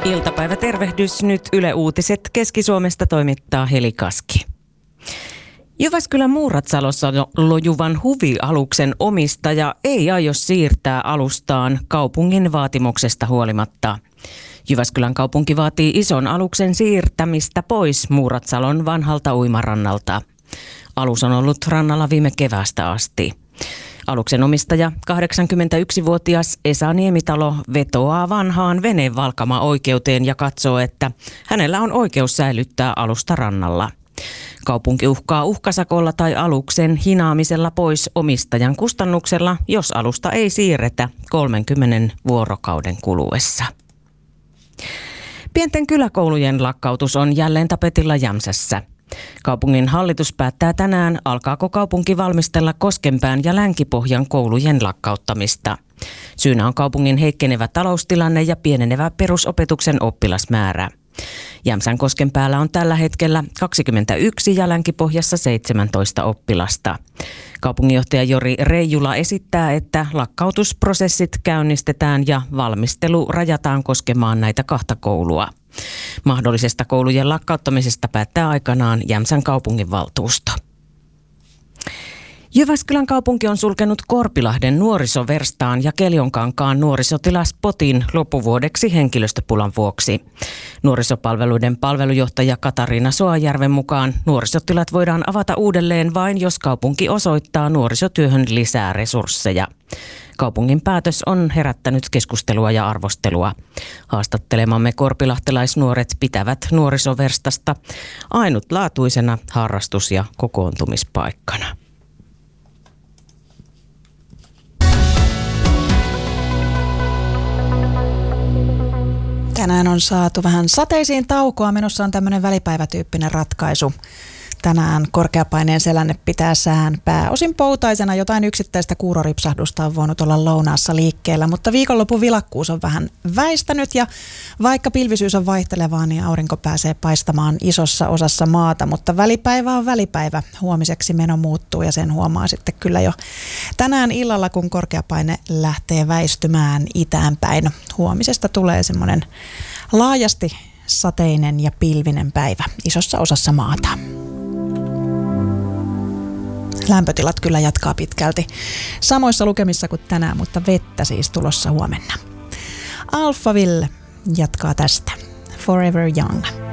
Iltapäivätervehdys nyt Yle Uutiset Keski-Suomesta toimittaa Heli Kaski. Jyväskylän Muuratsalossa lojuvan huvialuksen omistaja ei aio siirtää alustaan kaupungin vaatimuksesta huolimatta. Jyväskylän kaupunki vaatii ison aluksen siirtämistä pois Muuratsalon vanhalta uimarannalta. Alus on ollut rannalla viime keväästä asti. Aluksen omistaja, 81-vuotias Esa Niemitalo, vetoaa vanhaan veneenvalkama-oikeuteen ja katsoo, että hänellä on oikeus säilyttää alusta rannalla. Kaupunki uhkaa uhkasakolla tai aluksen hinaamisella pois omistajan kustannuksella, jos alusta ei siirretä 30 vuorokauden kuluessa. Pienten kyläkoulujen lakkautus on jälleen tapetilla Jämsässä. Kaupungin hallitus päättää tänään, alkaako kaupunki valmistella Koskenpään ja Länkipohjan koulujen lakkauttamista. Syynä on kaupungin heikkenevä taloustilanne ja pienenevä perusopetuksen oppilasmäärä. Jämsän Koskenpäällä on tällä hetkellä 21 ja Länkipohjassa 17 oppilasta. Kaupunginjohtaja Jori Reijula esittää, että lakkautusprosessit käynnistetään ja valmistelu rajataan koskemaan näitä kahta koulua. Mahdollisesta koulujen lakkauttamisesta päättää aikanaan Jämsän kaupunginvaltuusto. Jyväskylän kaupunki on sulkenut Korpilahden nuorisoverstaan ja Keljonkankaan nuorisotilaspotin loppuvuodeksi henkilöstöpulan vuoksi. Nuorisopalveluiden palvelujohtaja Katariina Soajärven mukaan nuorisotilat voidaan avata uudelleen vain, jos kaupunki osoittaa nuorisotyöhön lisää resursseja. Kaupungin päätös on herättänyt keskustelua ja arvostelua. Haastattelemamme korpilahtelaisnuoret pitävät nuorisoverstasta ainutlaatuisena harrastus- ja kokoontumispaikkana. Tänään on saatu vähän sateisiin taukoa. Menossa on tämmöinen välipäivätyyppinen ratkaisu. Tänään korkeapaineen selänne pitää sään pääosin poutaisena. Jotain yksittäistä kuuroripsahdusta on voinut olla lounaassa liikkeellä, mutta viikonlopun vilakkuus on vähän väistänyt ja vaikka pilvisyys on vaihtelevaa, niin aurinko pääsee paistamaan isossa osassa maata, mutta välipäivä on välipäivä. Huomiseksi meno muuttuu ja sen huomaa sitten kyllä jo tänään illalla, kun korkeapaine lähtee väistymään itään päin. Huomisesta tulee semmoinen laajasti sateinen ja pilvinen päivä isossa osassa maata. Lämpötilat kyllä jatkaa pitkälti samoissa lukemissa kuin tänään, mutta vettä siis tulossa huomenna. Alphaville jatkaa tästä. Forever Young.